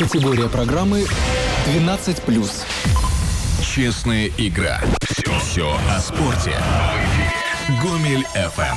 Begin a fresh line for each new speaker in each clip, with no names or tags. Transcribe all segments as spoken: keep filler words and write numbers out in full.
Категория программы двенадцать плюс.
Честная игра. Все, все о спорте. Гомель эф эм.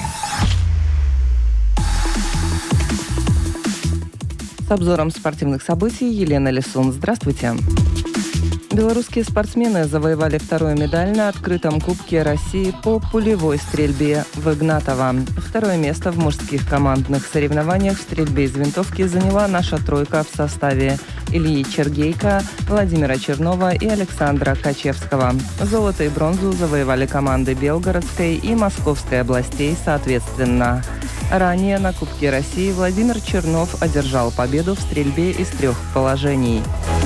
С обзором спортивных событий Елена Лисун. Здравствуйте. Белорусские спортсмены завоевали вторую медаль на открытом Кубке России по пулевой стрельбе в Игнатово. Второе место в мужских командных соревнованиях в стрельбе из винтовки заняла наша тройка в составе Ильи Чергейко, Владимира Чернова и Александра Качевского. Золото и бронзу завоевали команды Белгородской и Московской областей соответственно. Ранее на Кубке России Владимир Чернов одержал победу в стрельбе из трех положений.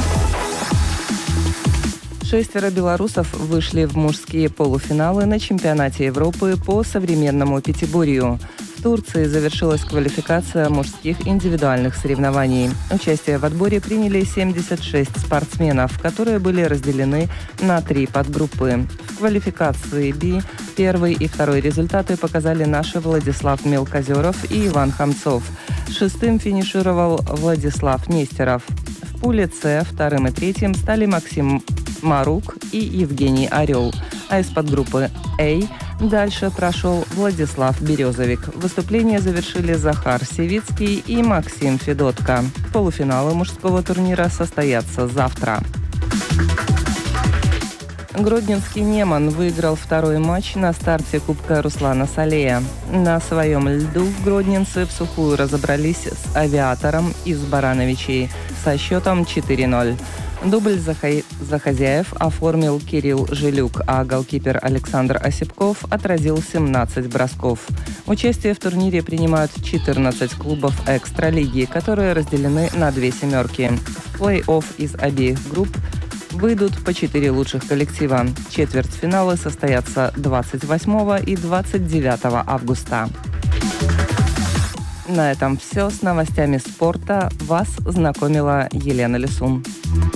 Шестеро белорусов вышли в мужские полуфиналы на чемпионате Европы по современному пятиборью. В Турции завершилась квалификация мужских индивидуальных соревнований. Участие в отборе приняли семьдесят шесть спортсменов, которые были разделены на три подгруппы. В квалификации «Б» первый и второй результаты показали наши Владислав Мелкозеров и Иван Хамцов. Шестым финишировал Владислав Нестеров. В пуле «С» вторым и третьим стали Максим Марук и Евгений Орел. А из подгруппы «А» дальше прошел Владислав Березовик. Выступление завершили Захар Севицкий и Максим Федотко. Полуфиналы мужского турнира состоятся завтра. Гродненский «Неман» выиграл второй матч на старте Кубка Руслана Салея. На своем льду гродненцы в сухую разобрались с «Авиатором» из Барановичей со счетом четыре ноль. Дубль за, хай... за хозяев оформил Кирилл Жилюк, а голкипер Александр Осипков отразил семнадцать бросков. Участие в турнире принимают четырнадцать клубов экстралиги, которые разделены на две семерки. В плей-офф из обеих групп выйдут по четыре лучших коллектива. Четвертьфиналы состоятся двадцать восьмого и двадцать девятого августа. На этом все. С новостями спорта вас знакомила Елена Лисун.